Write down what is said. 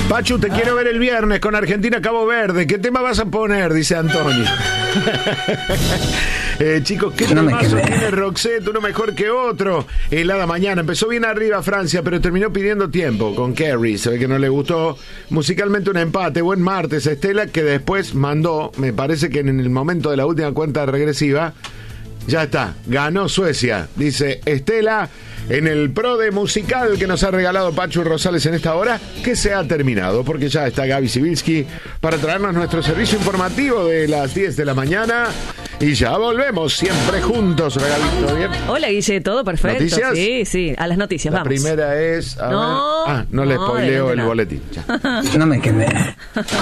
Pachu, te quiero ver el viernes con Argentina-Cabo Verde. ¿Qué tema vas a poner? Dice Antonio. Chicos, ¿qué temazo tiene Roxette? Uno mejor que otro. Helada mañana. Empezó bien arriba Francia, pero terminó pidiendo tiempo con Kerry. Se ve que no le gustó. Musicalmente un empate. Buen martes, Estela, que después mandó, me parece que en el momento de la última cuenta regresiva, ya está, ganó Suecia. Dice Estela, en el pro de musical que nos ha regalado Pachu Rosales en esta hora, que se ha terminado, porque ya está Gaby Sibilski para traernos nuestro servicio informativo de las 10 de la mañana. Y ya volvemos, siempre juntos, regalito, ¿bien? Hola, Guille, todo perfecto. ¿Noticias? Sí, a las noticias, la vamos. La primera es... no le spoileo el boletín. Ya. No me quemé.